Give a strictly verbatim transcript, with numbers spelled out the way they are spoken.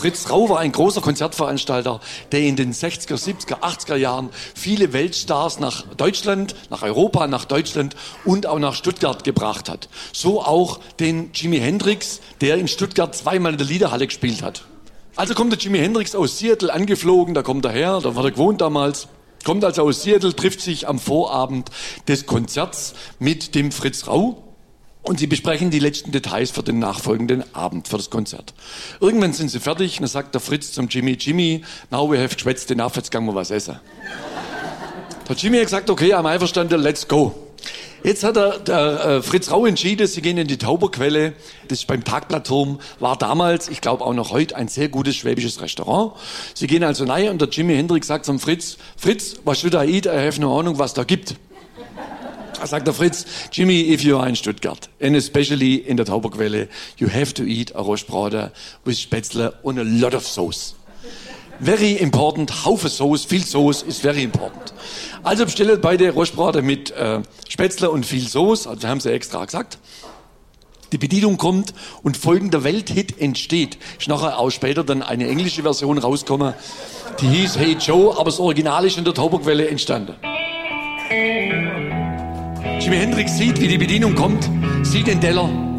Fritz Rau war ein großer Konzertveranstalter, der in den sechziger, siebziger, achtziger Jahren viele Weltstars nach Deutschland, nach Europa, nach Deutschland und auch nach Stuttgart gebracht hat. So auch den Jimi Hendrix, der in Stuttgart zweimal in der Liederhalle gespielt hat. Also kommt der Jimi Hendrix aus Seattle angeflogen, da kommt er her, da war er gewohnt damals. Kommt also aus Seattle, trifft sich am Vorabend des Konzerts mit dem Fritz Rau. Und sie besprechen die letzten Details für den nachfolgenden Abend, für das Konzert. Irgendwann sind sie fertig, und dann sagt der Fritz zum Jimmy, Jimmy, now we have geschwätzt enough, jetzt gehen wir was essen. Der Jimmy hat gesagt, okay, I'm einverstanden, let's go. Jetzt hat der, der äh, Fritz Rau entschieden, sie gehen in die Tauberquelle, das ist beim Parkplatzturm, war damals, ich glaube auch noch heute, ein sehr gutes schwäbisches Restaurant. Sie gehen also rein und der Jimi Hendrix sagt zum Fritz, Fritz, what should I eat? I have no Ahnung, was da gibt. Da sagt der Fritz, Jimmy, if you are in Stuttgart, and especially in der Tauberquelle, you have to eat a Rostbraten with Spätzle and a lot of sauce. Very important, Haufe Sauce, viel Sauce ist very important. Also bestellt beide Rostbraten mit äh, Spätzle und viel Sauce, also haben sie extra gesagt. Die Bedienung kommt und folgender Welthit entsteht. Ist nachher auch später dann eine englische Version rausgekommen, die hieß Hey Joe, aber das Original ist in der Tauberquelle entstanden. Jimi Hendrix sieht, wie die Bedienung kommt, sieht den Teller,